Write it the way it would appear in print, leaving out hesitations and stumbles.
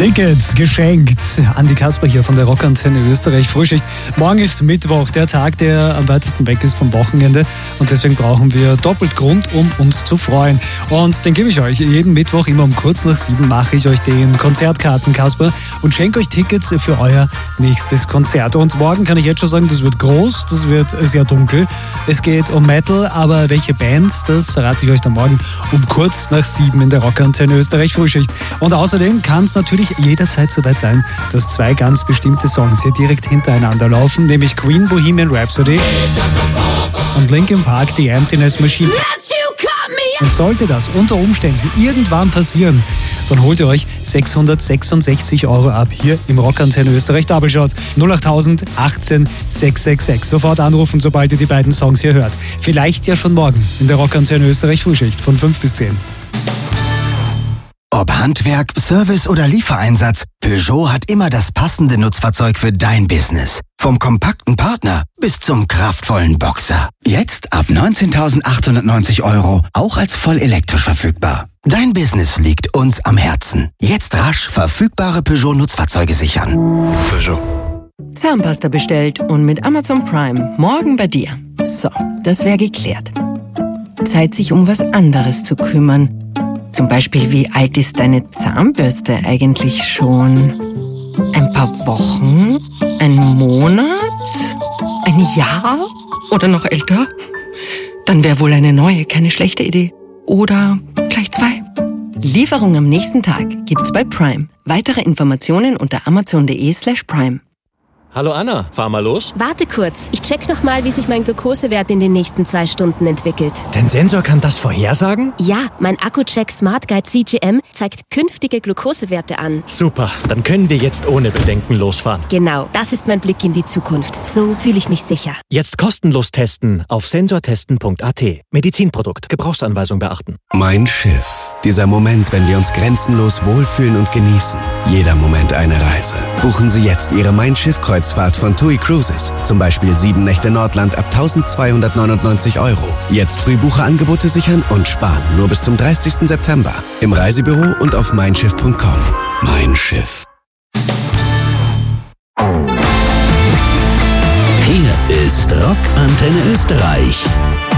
Tickets geschenkt an die Kasper hier von der Rockantenne Österreich Frühschicht. Morgen ist Mittwoch, der Tag, der am weitesten weg ist vom Wochenende. Und deswegen brauchen wir doppelt Grund, um uns zu freuen. Und den gebe ich euch. Jeden Mittwoch, immer um kurz nach 7, mache ich euch den Konzertkarten, Kasper, und schenke euch Tickets für euer nächstes Konzert. Und morgen kann ich jetzt schon sagen, das wird groß, das wird sehr dunkel. Es geht um Metal, aber welche Bands, das verrate ich euch dann morgen um kurz nach 7 in der Rockantenne Österreich Frühschicht. Und außerdem kann es natürlich jederzeit soweit sein, dass 2 ganz bestimmte Songs hier direkt hintereinander laufen, nämlich Queen Bohemian Rhapsody und Linkin Park The Emptiness Machine. Und sollte das unter Umständen irgendwann passieren, dann holt ihr euch 666 € ab hier im Rockantenne Österreich Double Shot 08000 18 666. Sofort anrufen, sobald ihr die beiden Songs hier hört. Vielleicht ja schon morgen in der Rockantenne Österreich Frühschicht von 5 bis 10. Ob Handwerk, Service oder Liefereinsatz, Peugeot hat immer das passende Nutzfahrzeug für dein Business. Vom kompakten Partner bis zum kraftvollen Boxer. Jetzt ab 19.890 €, auch als voll elektrisch verfügbar. Dein Business liegt uns am Herzen. Jetzt rasch verfügbare Peugeot-Nutzfahrzeuge sichern. Peugeot. Zahnpasta bestellt und mit Amazon Prime morgen bei dir. So, das wäre geklärt. Zeit, sich um was anderes zu kümmern. Zum Beispiel, wie alt ist deine Zahnbürste eigentlich schon? Ein paar Wochen? Ein Monat? Ein Jahr? Oder noch älter? Dann wäre wohl eine neue keine schlechte Idee. Oder gleich 2. Lieferung am nächsten Tag gibt's bei Prime. Weitere Informationen unter amazon.de/prime. Hallo Anna, fahr mal los. Warte kurz, ich check nochmal, wie sich mein Glukosewert in den nächsten 2 Stunden entwickelt. Dein Sensor kann das vorhersagen? Ja, mein Akku-Check Smart Guide CGM zeigt künftige Glukosewerte an. Super, dann können wir jetzt ohne Bedenken losfahren. Genau, das ist mein Blick in die Zukunft. So fühle ich mich sicher. Jetzt kostenlos testen auf sensortesten.at. Medizinprodukt, Gebrauchsanweisung beachten. Mein Schiff. Dieser Moment, wenn wir uns grenzenlos wohlfühlen und genießen. Jeder Moment eine Reise. Buchen Sie jetzt Ihre Mein Schiff-Kreuzfahrt von TUI Cruises. Zum Beispiel 7 Nächte Nordland ab 1.299 €. Jetzt Frühbucherangebote sichern und sparen. Nur bis zum 30. September. Im Reisebüro und auf meinschiff.com. Mein Schiff. Hier ist Rockantenne Österreich.